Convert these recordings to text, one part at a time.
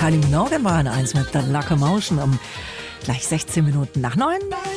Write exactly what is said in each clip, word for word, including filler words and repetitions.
Kylie Minogue war in eins mit The Locomotion um gleich sechzehn Minuten nach neun.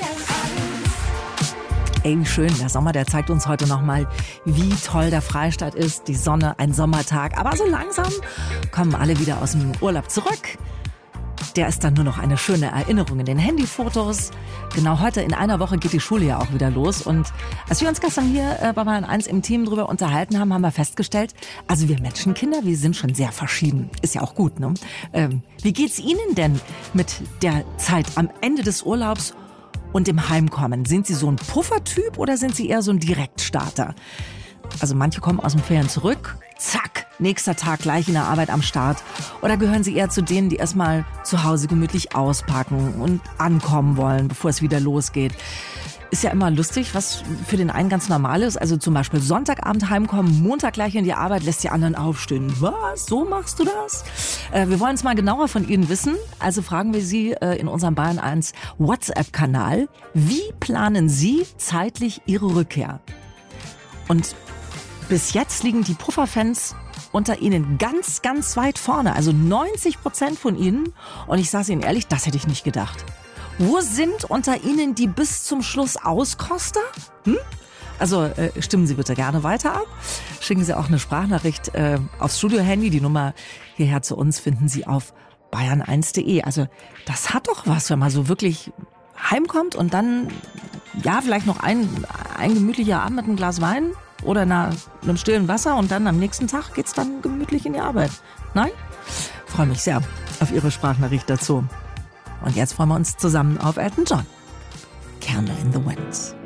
Ey, wie schön, der Sommer, der zeigt uns heute nochmal, wie toll der Freistaat ist. Die Sonne, ein Sommertag. Aber so langsam kommen alle wieder aus dem Urlaub zurück. Der ist dann nur noch eine schöne Erinnerung in den Handyfotos. Genau heute in einer Woche geht die Schule ja auch wieder los. Und als wir uns gestern hier äh, bei Bayern eins im Team drüber unterhalten haben, haben wir festgestellt, also wir Menschenkinder, wir sind schon sehr verschieden. Ist ja auch gut, ne? Ähm, wie geht's Ihnen denn mit der Zeit am Ende des Urlaubs und dem Heimkommen? Sind Sie so ein Puffertyp oder sind Sie eher so ein Direktstarter? Also manche kommen aus dem Ferien zurück, zack, nächster Tag gleich in der Arbeit am Start. Oder gehören Sie eher zu denen, die erstmal zu Hause gemütlich auspacken und ankommen wollen, bevor es wieder losgeht? Ist ja immer lustig, was für den einen ganz normal ist. Also zum Beispiel Sonntagabend heimkommen, Montag gleich in die Arbeit, lässt die anderen aufstehen. Was? So machst du das? Äh, wir wollen es mal genauer von Ihnen wissen. Also fragen wir Sie äh, in unserem Bayern eins WhatsApp-Kanal. Wie planen Sie zeitlich Ihre Rückkehr? Und bis jetzt liegen die Pufferfans unter Ihnen ganz, ganz weit vorne. Also neunzig Prozent von Ihnen. Und ich sage Ihnen ehrlich, das hätte ich nicht gedacht. Wo sind unter Ihnen die bis zum Schluss Auskoster? Hm? Also äh, stimmen Sie bitte gerne weiter ab. Schicken Sie auch eine Sprachnachricht äh, aufs Studio-Handy. Die Nummer hierher zu uns finden Sie auf bayern eins punkt de. Also das hat doch was, wenn man so wirklich heimkommt und dann, ja, vielleicht noch ein, ein gemütlicher Abend mit einem Glas Wein oder einer, einem stillen Wasser und dann am nächsten Tag geht's dann gemütlich in die Arbeit. Nein? Freue mich sehr auf Ihre Sprachnachricht dazu. Und jetzt freuen wir uns zusammen auf Elton John. Candle in the Wind.